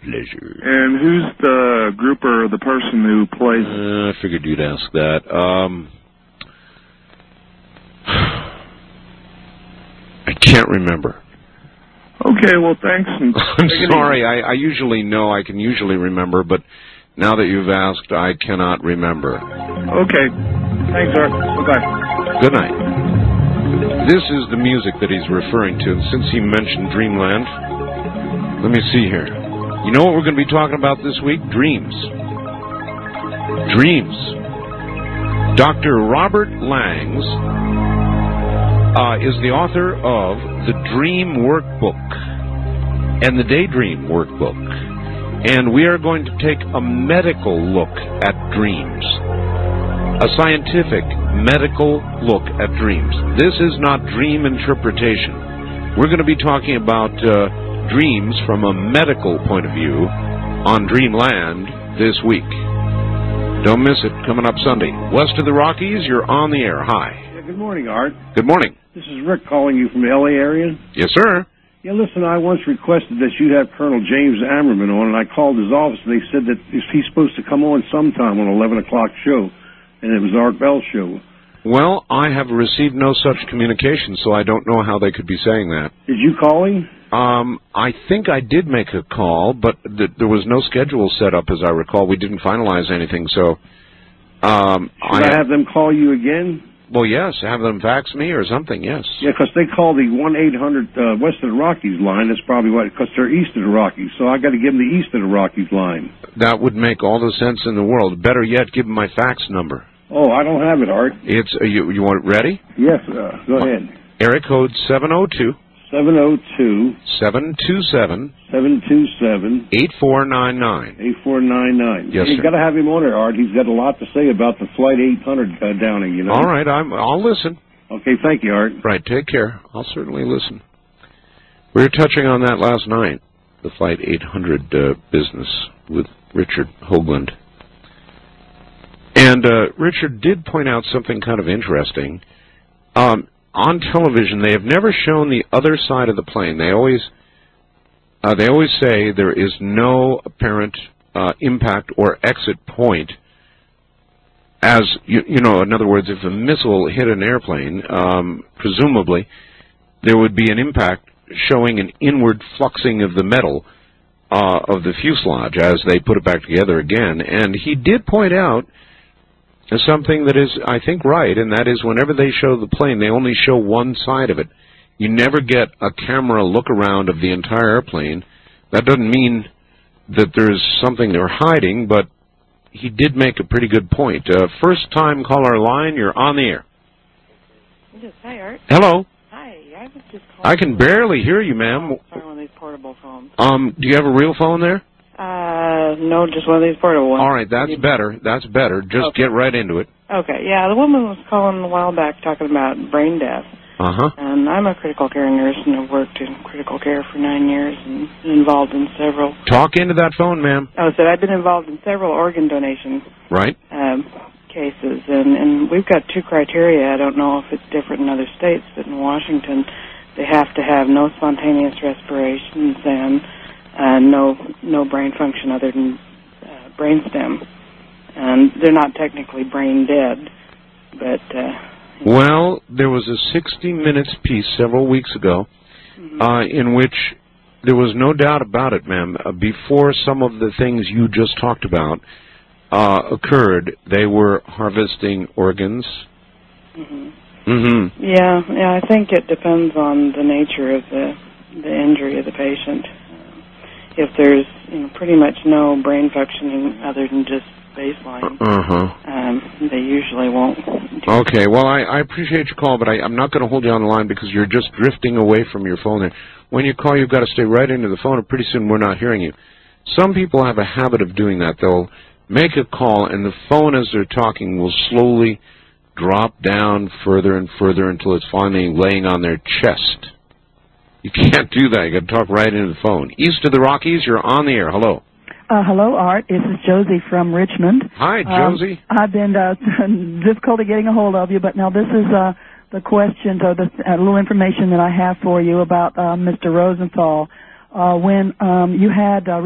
pleasure. And who's the group or the person who plays? I figured you'd ask that. I can't remember. Okay, well, thanks. I'm sorry. I usually know. I can usually remember, but now that you've asked, I cannot remember. Okay. Thanks, Art. Bye-bye. Good night. This is the music that he's referring to, and since he mentioned Dreamland, let me see here. You know what we're going to be talking about this week? Dreams. Dreams. Dr. Robert Langs is the author of the Dream Workbook and the Daydream Workbook. And we are going to take a medical look at dreams. A scientific, medical look at dreams. This is not dream interpretation. We're going to be talking about dreams from a medical point of view on Dreamland this week. Don't miss it, coming up Sunday. West of the Rockies, you're on the air. Hi. Yeah, good morning, Art. Good morning. This is Rick calling you from the L.A. area. Yes, sir. Yeah, listen, I once requested that you have Colonel James Ammerman on, and I called his office, and they said that he's supposed to come on sometime on 11 o'clock show, and it was Art Bell's show. Well, I have received no such communication, so I don't know how they could be saying that. Did you call him? I think I did make a call, but there was no schedule set up, as I recall. We didn't finalize anything, so... Should I have them call you again? Well, yes. Have them fax me or something, yes. Yeah, because they call the 1-800 West of the Rockies line. That's probably why, because they're east of the Rockies. So I got to give them the east of the Rockies line. That would make all the sense in the world. Better yet, give them my fax number. Oh, I don't have it, Art. It's you want it ready? Yes, go ahead. Area code 702. 727 8499. 8499. Yes, You got to have him on there, Art. He's got a lot to say about the Flight 800 downing, you know. All right, I'll listen. Okay, thank you, Art. Right, take care. I'll certainly listen. We were touching on that last night, the Flight 800 business with Richard Hoagland. And Richard did point out something kind of interesting. On television, they have never shown the other side of the plane. They always say there is no apparent impact or exit point. As you know, in other words, if a missile hit an airplane, presumably there would be an impact showing an inward fluxing of the metal of the fuselage as they put it back together again. And he did point out something that is, I think, right, and that is whenever they show the plane, they only show one side of it. You never get a camera look around of the entire airplane. That doesn't mean that there's something they're hiding, but he did make a pretty good point. First-time caller line, you're on the air. Yes, hi, Art. Hello. Hi, I was just calling. I can barely hear you, ma'am. Sorry, one of these portable phones. Do you have a real phone there? No, just one of these portable ones. All right, that's better. That's better. Just get right into it. Okay, yeah, the woman was calling a while back talking about brain death. Uh-huh. And I'm a critical care nurse and have worked in critical care for 9 years and involved in several... Talk into that phone, ma'am. Oh, so I've been involved in several organ donation cases, and we've got two criteria. I don't know if it's different in other states, but in Washington, they have to have no spontaneous respirations and no brain function other than brainstem. And they're not technically brain dead, but... Well, there was a 60 Minutes piece several weeks ago in which there was no doubt about it, ma'am. Before some of the things you just talked about occurred, they were harvesting organs. Yeah, I think it depends on the nature of the injury of the patient. If there's pretty much no brain functioning other than just baseline, they usually won't. Okay, well, I appreciate your call, but I'm not going to hold you on the line because you're just drifting away from your phone there. When you call, you've got to stay right into the phone, and pretty soon we're not hearing you. Some people have a habit of doing that. They'll make a call, and the phone, as they're talking, will slowly drop down further and further until it's finally laying on their chest. You can't do that. You've got to talk right into the phone. East of the Rockies, you're on the air. Hello. Hello, Art. This is Josie from Richmond. Hi, Josie. I've been difficult getting a hold of you, but now this is the questions or the little information that I have for you about Mr. Rosenthal. When you had